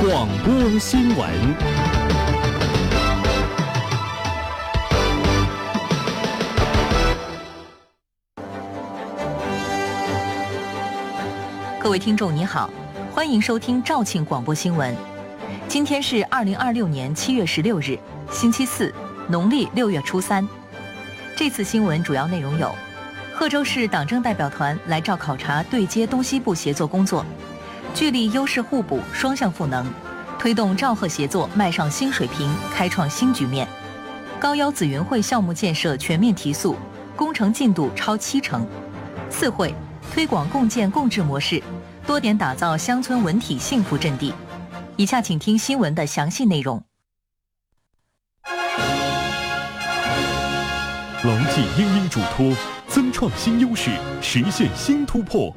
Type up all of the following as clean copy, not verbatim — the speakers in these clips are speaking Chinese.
广播新闻。 各位听众你好，欢迎收听肇庆广播新闻。今天是2026年7月16日，星期四，农历6月初3。这次新闻主要内容有：贺州市党政代表团来赵考察对接东西部协作工作，聚力优势互补，双向赋能，推动赵贺协作迈上新水平，开创新局面。高腰紫云汇项目建设全面提速，工程进度超70%。四会推广共建共治模式，多点打造乡村文体幸福阵地。以下请听新闻的详细内容。 牢记因应嘱托，增创新优势，实现新突破。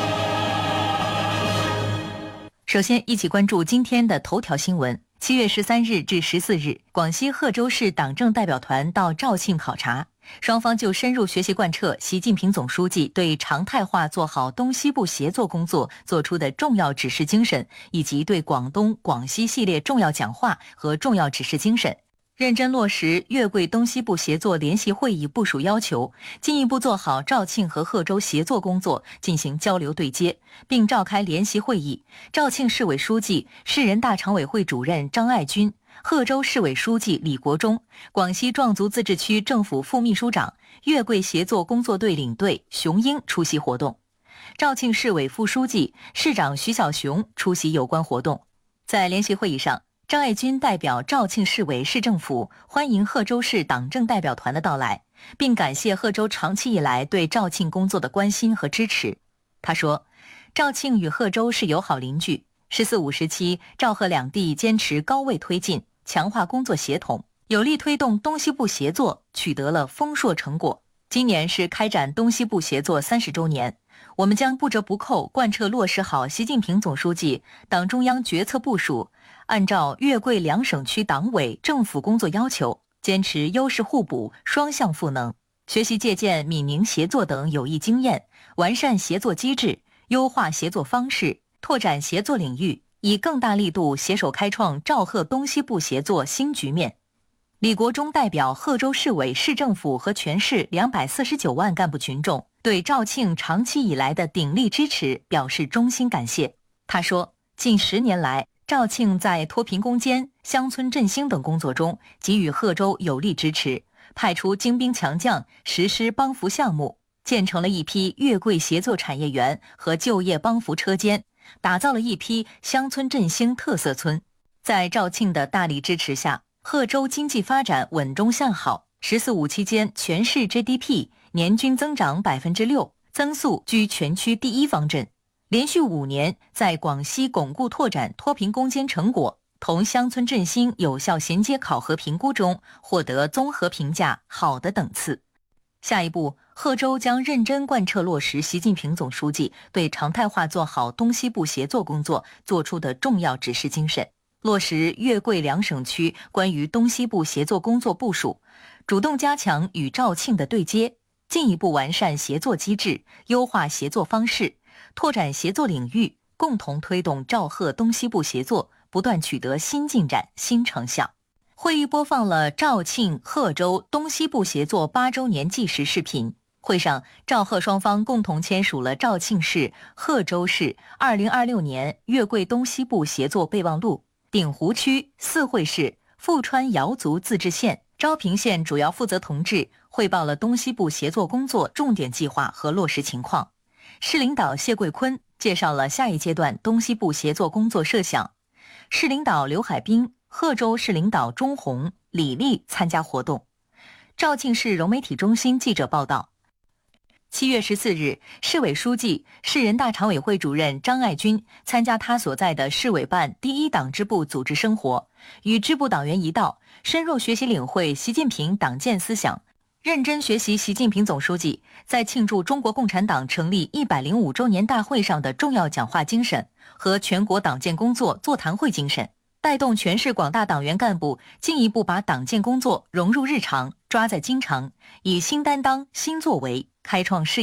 首先，一起关注今天的头条新闻。7月13日至14日，广西贺州市党政代表团到肇庆考察，双方就深入学习贯彻习近平总书记对常态化做好东西部协作工作作出的重要指示精神，以及对广东、广西系列重要讲话和重要指示精神，认真落实粤桂东西部协作联席会议部署要求，进一步做好肇庆和贺州协作工作进行交流对接，并召开联席会议。肇庆市委书记、市人大常委会主任张爱军，贺州市委书记李国忠，广西壮族自治区政府副秘书长、粤桂协作工作队领队熊英出席活动。肇庆市委副书记、市长徐小雄出席有关活动。在联席会议上，张爱军代表肇庆市委市政府欢迎贺州市党政代表团的到来，并感谢贺州长期以来对肇庆工作的关心和支持。他说，肇庆与贺州是友好邻居，“14、5”时期，肇贺两地坚持高位推进，强化工作协同，有力推动东西部协作，取得了丰硕成果。今年是开展东西部协作30周年，我们将不折不扣贯彻落实好习近平总书记、党中央决策部署，按照粤桂两省区党委政府工作要求，坚持优势互补、双向赋能，学习借鉴闽宁协作等有益经验，完善协作机制，优化协作方式，拓展协作领域，以更大力度携手开创肇贺东西部协作新局面。李国忠代表贺州市委市政府和全市249万干部群众对肇庆长期以来的鼎力支持表示衷心感谢。他说，近10年来，肇庆在脱贫攻坚、乡村振兴等工作中给予贺州有力支持，派出精兵强将实施帮扶项目，建成了一批粤桂协作产业园和就业帮扶车间，打造了一批乡村振兴特色村。在肇庆的大力支持下，贺州经济发展稳中向好，“14、5”期间全市 GDP 年均增长6%，增速居全区第一方阵。连续5年在广西巩固拓展脱贫攻坚成果同乡村振兴有效衔接考核评估中获得综合评价好的等次。下一步，贺州将认真贯彻落实习近平总书记对常态化做好东西部协作工作作出的重要指示精神，落实粤桂两省区关于东西部协作工作部署，主动加强与肇庆的对接，进一步完善协作机制，优化协作方式，拓展协作领域，共同推动肇贺东西部协作不断取得新进展、新成效。会议播放了肇庆、贺州东西部协作8周年纪实视频。会上，肇贺双方共同签署了肇庆市、贺州市2026年粤桂东西部协作备忘录。鼎湖区、四会市、富川瑶族自治县、昭平县主要负责同志汇报了东西部协作工作重点计划和落实情况。市领导谢桂坤介绍了下一阶段东西部协作工作设想。市领导刘海滨、贺州市领导钟红、李丽参加活动。肇庆市融媒体中心记者报道，7月14日，市委书记、市人大常委会主任张爱军参加他所在的市委办第1党支部组织生活，与支部党员一道，深入学习领会习近平党建思想，认真学习习近平总书记在庆祝中国共产党成立105周年大会上的重要讲话精神和全国党建工作座谈会精神，带动全市广大党员干部进一步把党建工作融入日常，抓在经常，以新担当、新作为开创事业